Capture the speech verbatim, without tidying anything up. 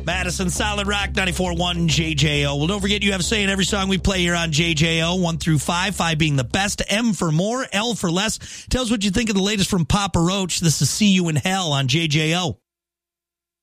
Madison, Solid Rock, ninety-four point one J J O. Well, don't forget you have a say in every song we play here on J J O, one through five, five being the best, M for more, L for less. Tell us what you think of the latest from Papa Roach. This is See You in Hell on J J O.